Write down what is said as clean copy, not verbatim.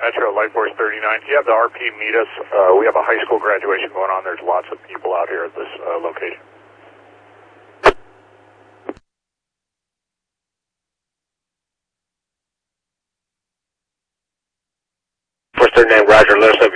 Metro Light Force 39. Do you have the RP meet us? We have a high school graduation going on. There's lots of people out here at this location. Force 39, Roger. Let us know if